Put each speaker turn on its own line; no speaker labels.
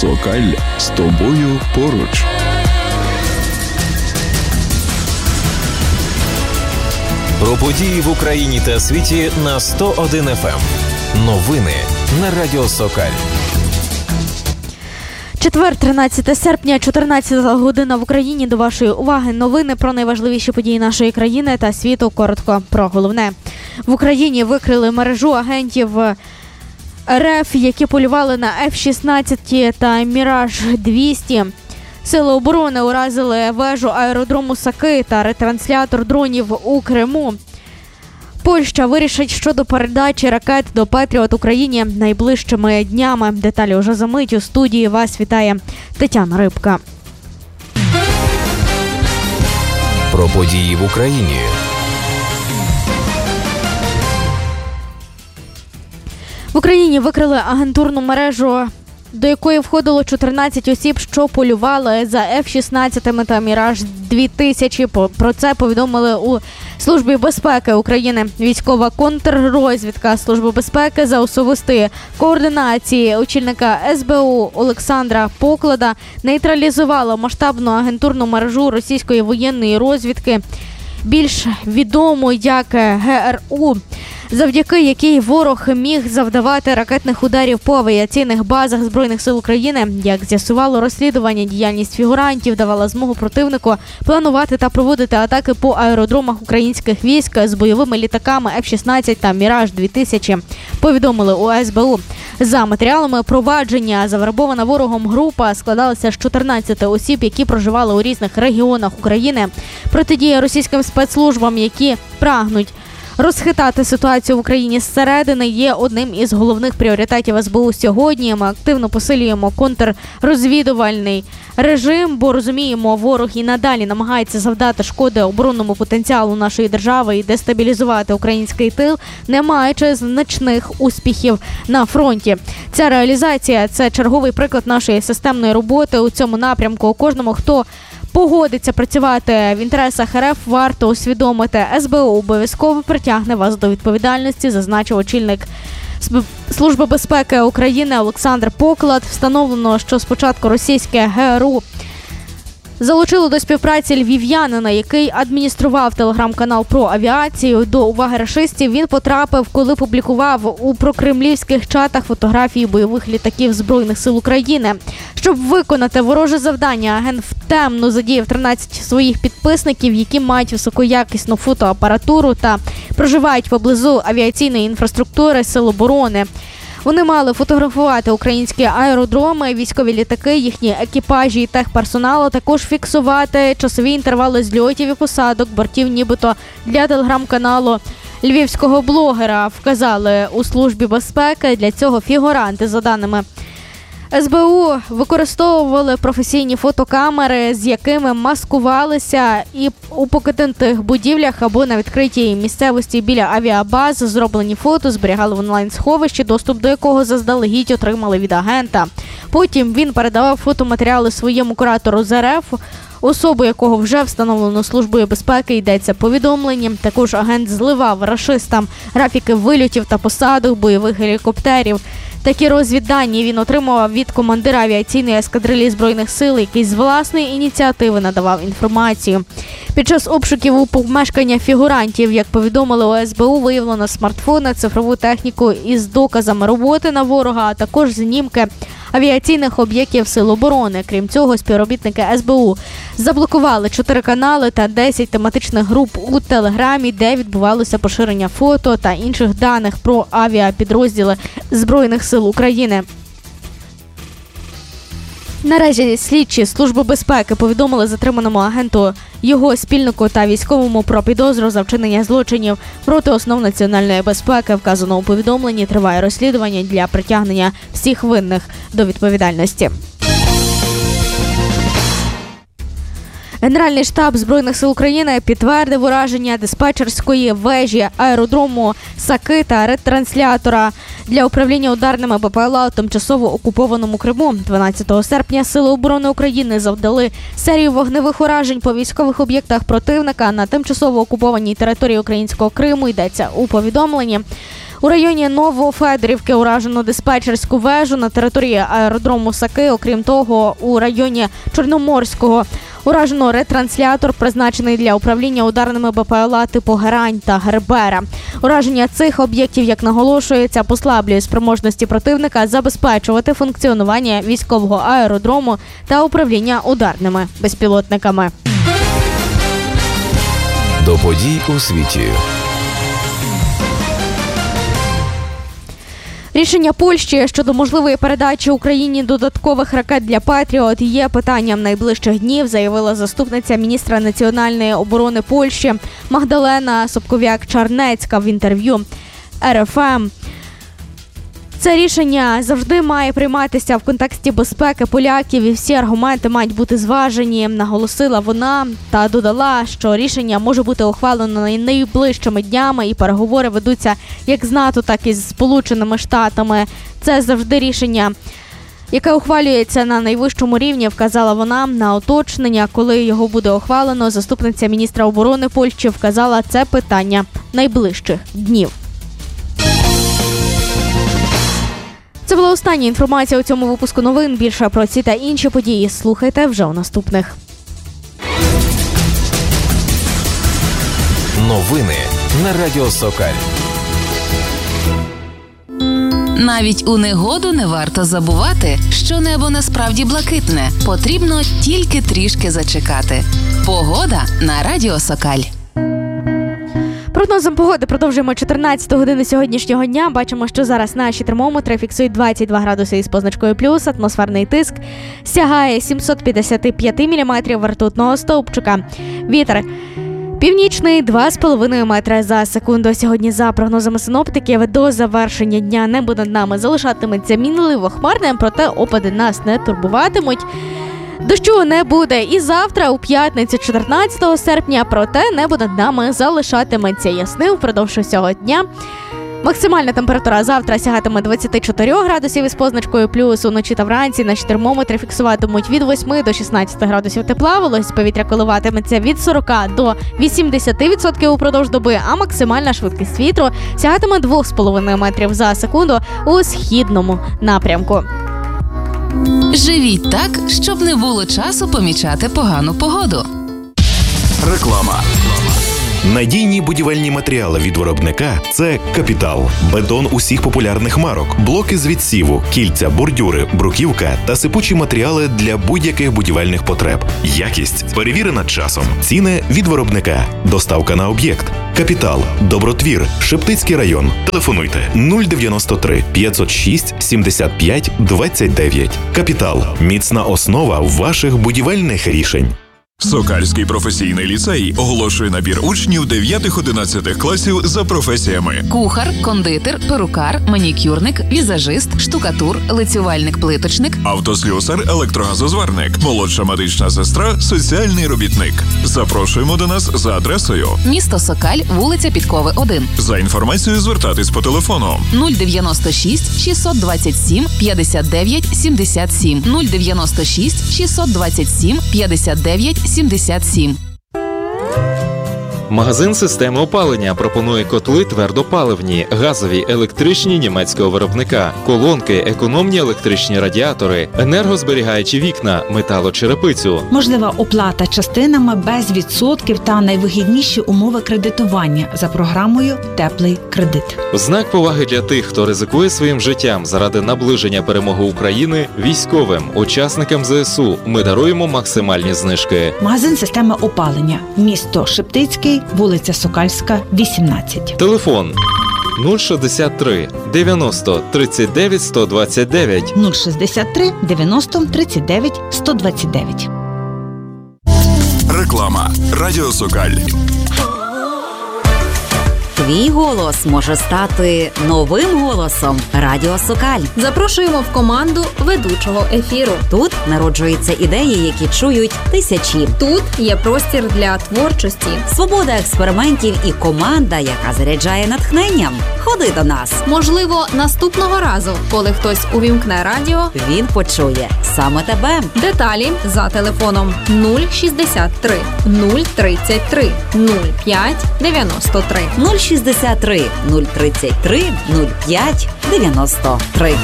Сокаль з тобою поруч.
Про події в Україні та світі на 101 FM. Новини на Радіо Сокаль.
Четвер, 13 серпня, 14 година в Україні. До вашої уваги новини про найважливіші події нашої країни та світу. Коротко про головне. В Україні викрили мережу агентів РФ, які полювали на F-16 та Міраж-200. Сили оборони уразили вежу аеродрому Саки та ретранслятор дронів у Криму. Польща вирішить щодо передачі ракет до Петріот Україні найближчими днями. Деталі уже за мить. У студії вас вітає Тетяна Рибка.
Про події в Україні.
В Україні викрили агентурну мережу, до якої входило 14 осіб, що полювали за F-16 та Міраж-2000. Про це повідомили у Службі безпеки України. Військова контррозвідка Служби безпеки за особистої координації очільника СБУ Олександра Поклада нейтралізувала масштабну агентурну мережу російської воєнної розвідки, більш відому як ГРУ, завдяки якій ворог міг завдавати ракетних ударів по авіаційних базах Збройних сил України. Як з'ясувало розслідування, діяльність фігурантів давала змогу противнику планувати та проводити атаки по аеродромах українських військ з бойовими літаками F-16 та Міраж-2000, повідомили у СБУ. За матеріалами провадження, завербована ворогом група складалася з 14 осіб, які проживали у різних регіонах України. Протидія російським спецслужбам, які прагнуть розхитати ситуацію в Україні зсередини, є одним із головних пріоритетів СБУ сьогодні. Ми активно посилюємо контррозвідувальний режим, бо розуміємо, ворог і надалі намагається завдати шкоди оборонному потенціалу нашої держави і дестабілізувати український тил, не маючи значних успіхів на фронті. Ця реалізація – це черговий приклад нашої системної роботи у цьому напрямку. Кожному, хто погодиться працювати в інтересах РФ, варто усвідомити, СБУ обов'язково притягне вас до відповідальності, зазначив очільник Служби безпеки України Олександр Поклад. Встановлено, що спочатку російське ГРУ залучило до співпраці львів'янина, який адміністрував телеграм-канал про авіацію. До уваги рашистів він потрапив, коли публікував у прокремлівських чатах фотографії бойових літаків Збройних сил України. Щоб виконати вороже завдання, агент втемно задіяв 13 своїх підписників, які мають високоякісну фотоапаратуру та проживають поблизу авіаційної інфраструктури Сил оборони. Вони мали фотографувати українські аеродроми, військові літаки, їхні екіпажі і техперсонал, а також фіксувати часові інтервали зльотів і посадок бортів, нібито для телеграм-каналу львівського блогера, вказали у Службі безпеки. Для цього фігуранти, за даними СБУ, використовували професійні фотокамери, з якими маскувалися і у покинутих будівлях або на відкритій місцевості біля авіабаз. Зроблені фото зберігали в онлайн-сховищі, доступ до якого заздалегідь отримали від агента. Потім він передавав фотоматеріали своєму куратору з РФ, особу якого вже встановлено Службою безпеки, йдеться повідомлення. Також агент зливав рашистам графіки вильотів та посадок бойових гелікоптерів. Такі розвіддані він отримував від командира авіаційної ескадрилі Збройних сил, який з власної ініціативи надавав інформацію. Під час обшуків у помешкання фігурантів, як повідомили у СБУ, виявлено смартфони, цифрову техніку із доказами роботи на ворога, а також знімки авіаційних об'єктів Сил оборони. Крім цього, співробітники СБУ заблокували 4 канали та 10 тематичних груп у Телеграмі, де відбувалося поширення фото та інших даних про авіапідрозділи Збройних сил України. Наразі слідчі Служби безпеки повідомили затриманому агенту, його спільнику та військовому про підозру за вчинення злочинів проти основ національної безпеки. Вказано у повідомленні, триває розслідування для притягнення всіх винних до відповідальності. Генеральний штаб Збройних сил України підтвердив ураження диспетчерської вежі аеродрому Саки та ретранслятора для управління ударними БПЛА у тимчасово окупованому Криму. 12 серпня Сили оборони України завдали серію вогневих уражень по військових об'єктах противника на тимчасово окупованій території українського Криму, йдеться у повідомленні. У районі Новофедорівки уражено диспетчерську вежу на території аеродрому Саки. Окрім того, у районі Чорноморського уражено ретранслятор, призначений для управління ударними БПЛА типу «Герань» та «Гербера». Ураження цих об'єктів, як наголошується, послаблює спроможності противника забезпечувати функціонування військового аеродрому та управління ударними безпілотниками.
До подій у світі.
Рішення Польщі щодо можливої передачі Україні додаткових ракет для «Патріот» є питанням найближчих днів, заявила заступниця міністра національної оборони Польщі Магдалена Собков'як-Чарнецька в інтерв'ю РФМ. Це рішення завжди має прийматися в контексті безпеки поляків і всі аргументи мають бути зважені, наголосила вона та додала, що рішення може бути ухвалено найближчими днями і переговори ведуться як з НАТО, так і з Сполученими Штатами. Це завжди рішення, яке ухвалюється на найвищому рівні, вказала вона. На уточнення, коли його буде ухвалено, заступниця міністра оборони Польщі вказала це питання найближчих днів. Це була остання інформація у цьому випуску новин. Більше про ці та інші події слухайте вже у наступних.
Новини на Радіо Сокаль.
Навіть у негоду не варто забувати, що небо насправді блакитне. Потрібно тільки трішки зачекати. Погода на Радіо Сокаль.
Прогнозом погоди продовжуємо 14 години сьогоднішнього дня. Бачимо, що зараз наші термометри фіксують 22 градуси із позначкою плюс. Атмосферний тиск сягає 755 міліметрів ртутного стовпчика. Вітер північний 2,5 метри за секунду. Сьогодні, за прогнозами синоптиків, до завершення дня небо над нами залишатиметься мінливо хмарним, проте опади нас не турбуватимуть. Дощу не буде і завтра, у п'ятницю 14 серпня, проте небо над нами залишатиметься ясним впродовж усього дня. Максимальна температура завтра сягатиме 24 градусів із позначкою плюс. Уночі та вранці наші термометри фіксуватимуть від 8 до 16 градусів тепла. Вологість повітря коливатиметься від 40 до 80% упродовж доби, а максимальна швидкість вітру сягатиме 2,5 метрів за секунду у східному напрямку.
Живіть так, щоб не було часу помічати погану погоду.
Реклама.
Надійні будівельні матеріали від виробника – це «Капітал». Бетон усіх популярних марок, блоки з відсіву, кільця, бордюри, бруківка та сипучі матеріали для будь-яких будівельних потреб. Якість перевірена часом. Ціни від виробника. Доставка на об'єкт. «Капітал», Добротвір, Шептицький район. Телефонуйте 093 506 75 29. «Капітал» – міцна основа ваших будівельних рішень.
Сокальський професійний ліцей оголошує набір учнів 9-11 класів за професіями.
Кухар, кондитер, перукар, манікюрник, візажист, штукатур, лицювальник-плиточник,
Автослюсар, електрогазозварник, молодша медична сестра, соціальний робітник. Запрошуємо до нас за адресою.
місто Сокаль, вулиця Підкови, 1.
За інформацією звертатись по телефону
096 627 59 77. 096 627 59 77.
Магазин системи опалення пропонує котли твердопаливні, газові, електричні німецького виробника, колонки, економні електричні радіатори, енергозберігаючі вікна, металочерепицю.
Можлива оплата частинами без відсотків та найвигідніші умови кредитування за програмою «Теплий кредит».
В знак поваги для тих, хто ризикує своїм життям заради наближення перемоги України, військовим, учасникам ЗСУ ми даруємо максимальні знижки.
Магазин системи опалення. Місто Шептицький, вулиця Сокальська, 18.
Телефон 063 90 39 129.
063 90 39 129.
Реклама. Радіо Сокаль.
Твій голос може стати новим голосом Радіо Сокаль.
Запрошуємо в команду ведучого ефіру.
Тут народжуються ідеї, які чують тисячі.
Тут є простір для творчості,
свобода експериментів і команда, яка заряджає натхненням. Ходи до нас.
Можливо, наступного разу, коли хтось увімкне радіо,
він почує саме тебе.
Деталі за телефоном 063 033 05 93.
063 033 05 93.